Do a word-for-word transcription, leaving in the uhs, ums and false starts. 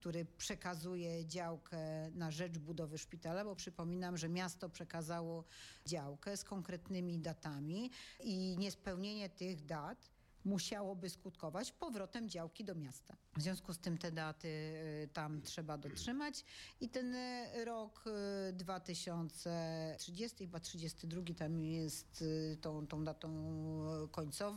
który przekazuje działkę na rzecz budowy szpitala, bo przypominam, że miasto przekazało działkę z konkretnymi datami i niespełnienie tych dat musiałoby skutkować powrotem działki do miasta. W związku z tym te daty y, tam trzeba dotrzymać i ten y, rok y, dwa tysiące trzydziesty, chyba trzydziesty drugi tam jest y, tą, tą datą końcową.